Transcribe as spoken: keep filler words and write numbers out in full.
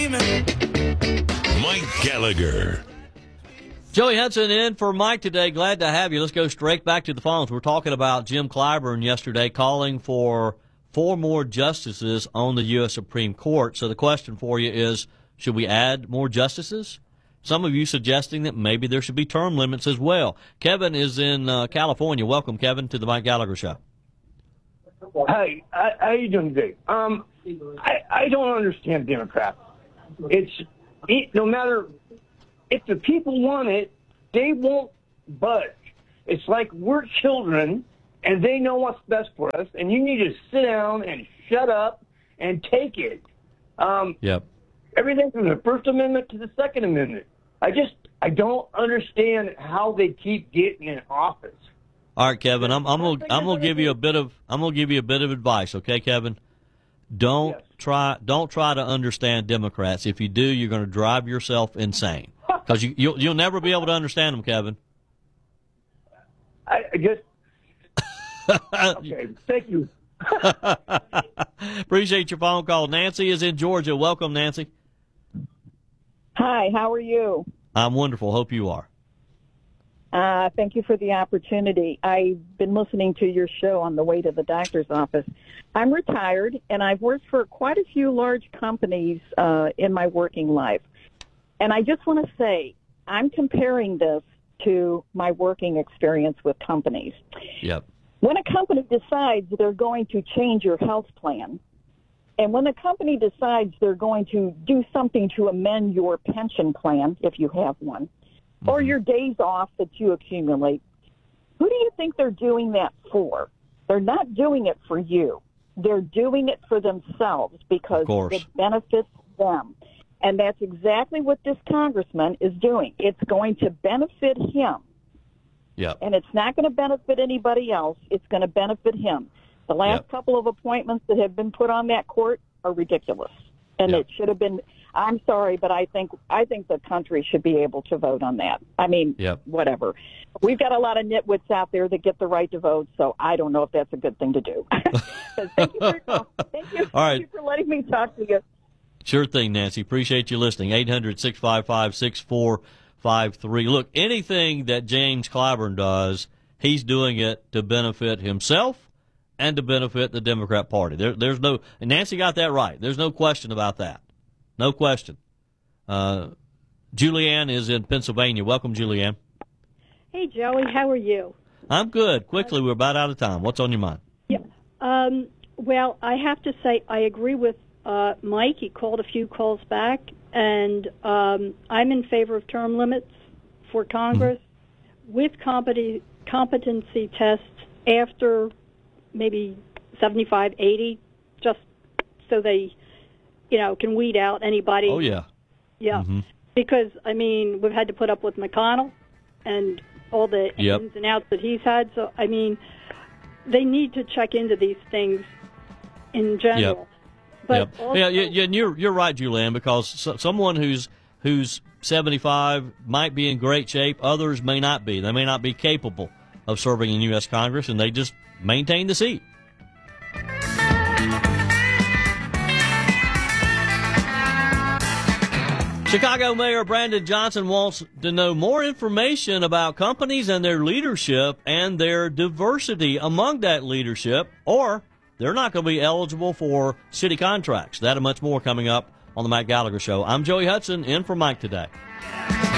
Mike Gallagher. Joey Hudson in for Mike today. Glad to have you. Let's go straight back to the phones. We're talking about Jim Clyburn yesterday calling for four more justices on the U S Supreme Court. So the question for you is, should we add more justices? Some of you suggesting that maybe there should be term limits as well. Kevin is in uh, California. Welcome, Kevin, to the Mike Gallagher Show. Hey, how you doing today? Um, I, I don't understand Democrats. It's it, no matter if the people want it, they won't budge. It's like we're children, and they know what's best for us, and you need to sit down and shut up and take it. Um, yep. Everything from the First Amendment to the Second Amendment. I just I don't understand how they keep getting in office. All right, Kevin. I'm I'm gonna I'm gonna give you a bit of I'm gonna give you a bit of advice, okay, Kevin? Don't yes. try don't try to understand Democrats. If you do, you're going to drive yourself insane because you you'll, you'll never be able to understand them, Kevin. I, I just okay. Thank you. Appreciate your phone call. Nancy is in Georgia. Welcome, Nancy. Hi. How are you? I'm wonderful. Hope you are. Uh, thank you for the opportunity. I've been listening to your show on the way to the doctor's office. I'm retired, and I've worked for quite a few large companies uh, in my working life. And I just want to say, I'm comparing this to my working experience with companies. Yep. When a company decides they're going to change your health plan, and when the company decides they're going to do something to amend your pension plan, if you have one, or your days off that you accumulate, who do you think they're doing that for? They're not doing it for you. They're doing it for themselves because it benefits them. And that's exactly what this congressman is doing. It's going to benefit him. Yep. And it's not going to benefit anybody else. It's going to benefit him. The last yep. couple of appointments that have been put on that court are ridiculous. And yep. it should have been... I'm sorry, but I think I think the country should be able to vote on that. I mean, yep. whatever. We've got a lot of nitwits out there that get the right to vote, so I don't know if that's a good thing to do. Thank you for your call. Thank you. All right. Thank you for letting me talk to you. Sure thing, Nancy. Appreciate you listening. eight hundred, six five five, six four five three. Look, anything that James Clyburn does, he's doing it to benefit himself and to benefit the Democrat Party. There, there's no, and Nancy got that right. There's no question about that. No question. Uh, Julianne is in Pennsylvania. Welcome, Julianne. Hey, Joey. How are you? I'm good. Quickly, we're about out of time. What's on your mind? Yeah. Um, well, I have to say I agree with uh, Mike. He called a few calls back, and um, I'm in favor of term limits for Congress mm-hmm. with competi- competency tests after maybe seventy-five, eighty, just so they... you know, can weed out anybody. Oh, yeah. Yeah. Mm-hmm. Because, I mean, we've had to put up with McConnell and all the yep. ins and outs that he's had. So, I mean, they need to check into these things in general. Yep. But yep. also, yeah, yeah, and you're, you're right, Julianne, because so, someone who's who's seventy-five might be in great shape. Others may not be. They may not be capable of serving in U S Congress, and they just maintain the seat. Chicago Mayor Brandon Johnson wants to know more information about companies and their leadership and their diversity among that leadership, or they're not going to be eligible for city contracts. That and much more coming up on the Mike Gallagher Show. I'm Joey Hudson, in for Mike today.